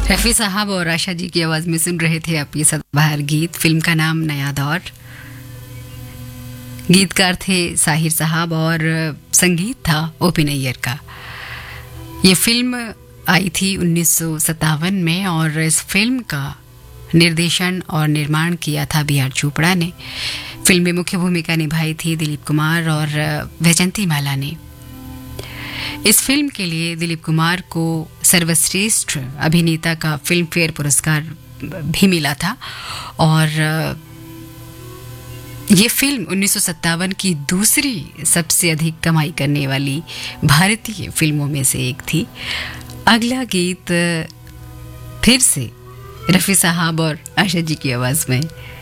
रफ़ी साहब और आशा जी की आवाज़ में सुन रहे थे आप ये सदाबहार गीत। फिल्म का नाम नया दौर। गीतकार थे साहिर साहब और संगीत था ओपी नैयर का। ये फिल्म आई थी 1957 में और इस फिल्म का निर्देशन और निर्माण किया था बी आर चोपड़ा ने। फिल्म में मुख्य भूमिका निभाई थी दिलीप कुमार और वैजंती माला ने। इस फिल्म के लिए दिलीप कुमार को सर्वश्रेष्ठ अभिनेता का फिल्म फेयर पुरस्कार भी मिला था और ये फिल्म 1957 की दूसरी सबसे अधिक कमाई करने वाली भारतीय फिल्मों में से एक थी। अगला गीत फिर से रफ़ी साहब और आशा जी की आवाज़ में।